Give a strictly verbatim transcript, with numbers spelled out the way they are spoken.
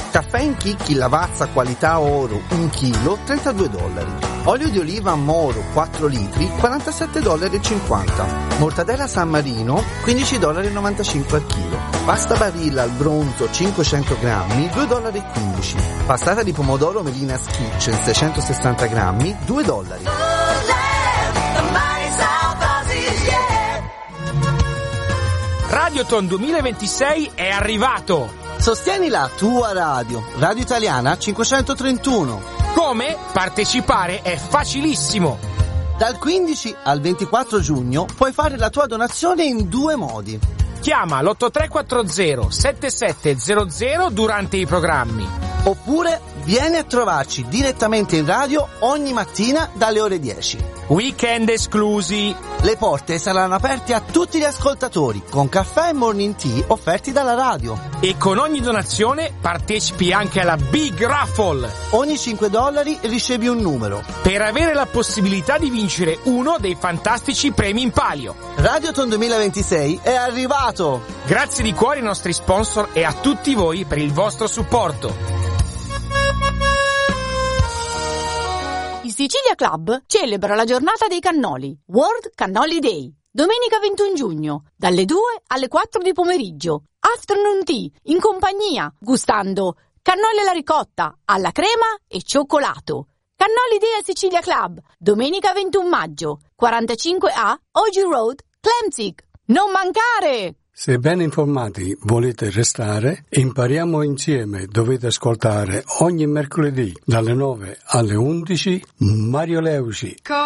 Caffè in chicchi Lavazza qualità oro un chilo, trentadue dollari. Olio di oliva Moro quattro litri, quarantasette dollari e cinquanta. Mortadella San Marino, quindici dollari e novantacinque al chilo. Pasta Barilla al bronzo cinquecento grammi, due dollari e quindici. Passata di pomodoro Melina's Kitchen seicentosessanta grammi, due dollari. Radioton duemilaventisei è arrivato! Sostieni la tua radio, Radio Italiana cinquecentotrentuno. Come? Partecipare è facilissimo! Dal quindici al ventiquattro giugno puoi fare la tua donazione in due modi. Chiama l'otto tre quattro zero sette sette zero zero durante i programmi. Oppure vieni a trovarci direttamente in radio ogni mattina dalle ore dieci. Weekend esclusi. Le porte saranno aperte a tutti gli ascoltatori con caffè e morning tea offerti dalla radio. E con ogni donazione partecipi anche alla Big Raffle. Ogni cinque dollari ricevi un numero per avere la possibilità di vincere uno dei fantastici premi in palio. Radioton duemilaventisei è arrivato! Grazie di cuore ai nostri sponsor e a tutti voi per il vostro supporto. Il Sicilia Club celebra la giornata dei cannoli, World Cannoli Day, domenica ventuno giugno, dalle due alle quattro di pomeriggio, afternoon tea, in compagnia, gustando cannoli alla ricotta, alla crema e cioccolato. Cannoli Day al Sicilia Club, domenica ventuno maggio, quarantacinque A, Ogi Road, Clemzig. Non mancare! Se ben informati volete restare, impariamo insieme. Dovete ascoltare ogni mercoledì dalle nove alle undici Mario Leuci.